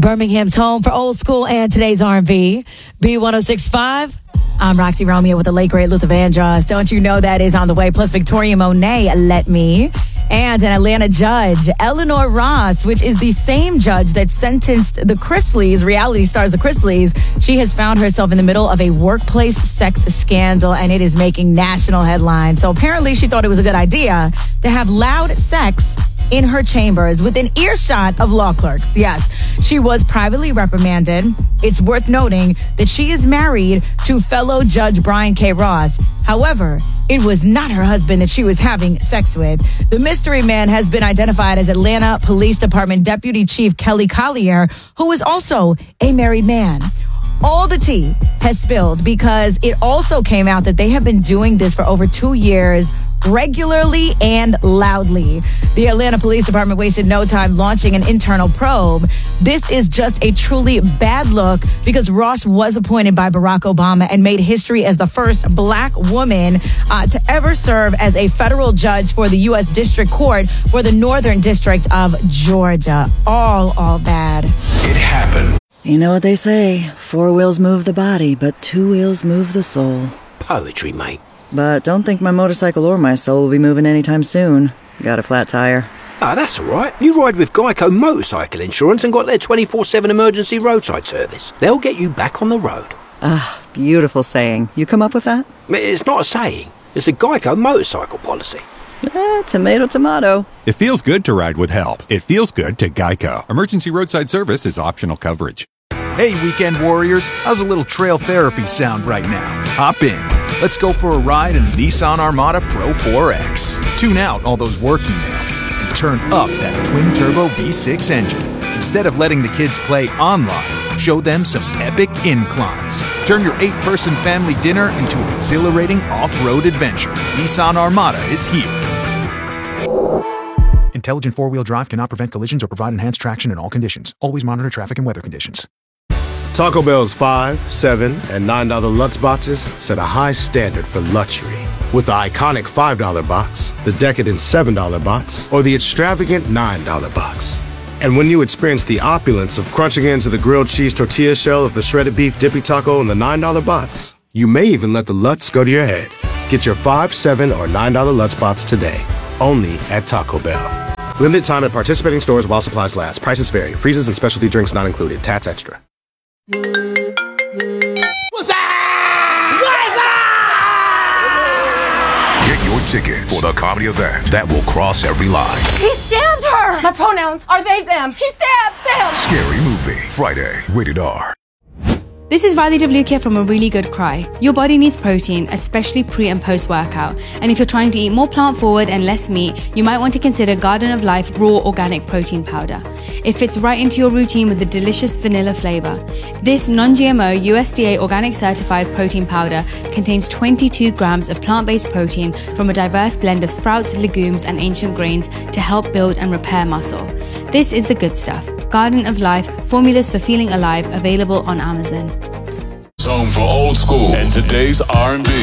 Birmingham's home for old school and today's R&B. B1065. I'm Roxy Romeo with the late great Luther Vandross. Don't you know that is on the way? Plus Victoria Monet, Let Me. And an Atlanta judge, Eleanor Ross, which is the same judge that sentenced the Chrisleys, reality stars the Chrisleys. She has found herself in the middle of a workplace sex scandal, and it is making national headlines. So apparently she thought it was a good idea to have loud sex in her chambers within earshot of law clerks. Yes, she was privately reprimanded. It's worth noting that she is married to fellow Judge Brian K. Ross. However, it was not her husband that she was having sex with. The mystery man has been identified as Atlanta Police Department Deputy Chief Kelly Collier, who is also a married man. All the tea has spilled because it also came out that they have been doing this for over 2 years, regularly and loudly. The Atlanta Police Department wasted no time launching an internal probe. This is just a truly bad look because Ross was appointed by Barack Obama and made history as the first black woman to ever serve as a federal judge for the U.S. District Court for the Northern District of Georgia. All bad. It happened. You know what they say, 4 wheels move the body, but 2 wheels move the soul. Poetry, mate. But don't think my motorcycle or my soul will be moving anytime soon. Got a flat tire. Ah, that's all right. You ride with Geico Motorcycle Insurance and got their 24/7 emergency roadside service. They'll get you back on the road. Ah, beautiful saying. You come up with that? It's not a saying. It's a Geico motorcycle policy. Tomato, tomato. It feels good to ride with help. It feels good to Geico. Emergency roadside service is optional coverage. Hey, weekend warriors, how's a little trail therapy sound right now? Hop in. Let's go for a ride in the Nissan Armada Pro 4X. Tune out all those work emails and turn up that twin-turbo V6 engine. Instead of letting the kids play online, show them some epic inclines. Turn your 8-person family dinner into an exhilarating off-road adventure. Nissan Armada is here. Intelligent 4-wheel drive cannot prevent collisions or provide enhanced traction in all conditions. Always monitor traffic and weather conditions. Taco Bell's $5, $7, and $9 Lutz boxes set a high standard for luxury. With the iconic $5 box, the decadent $7 box, or the extravagant $9 box. And when you experience the opulence of crunching into the grilled cheese tortilla shell of the shredded beef dippy taco in the $9 box, you may even let the Lutz go to your head. Get your $5, $7, or $9 Lutz box today, only at Taco Bell. Limited time at participating stores while supplies last. Prices vary. Freezes and specialty drinks not included. Tats extra. What's that? Get your tickets for the comedy event that will cross every line. He stabbed her! My pronouns are they, them. He stabbed them! Scary Movie, Friday, rated R. This is Riley WK from A Really Good Cry. Your body needs protein, especially pre and post workout. And if you're trying to eat more plant forward and less meat, you might want to consider Garden of Life Raw Organic Protein Powder. It fits right into your routine with a delicious vanilla flavor. This non-GMO USDA organic certified protein powder contains 22 grams of plant-based protein from a diverse blend of sprouts, legumes, and ancient grains to help build and repair muscle. This is the good stuff. Garden of Life, formulas for feeling alive, available on Amazon. Home for old school and today's R&B.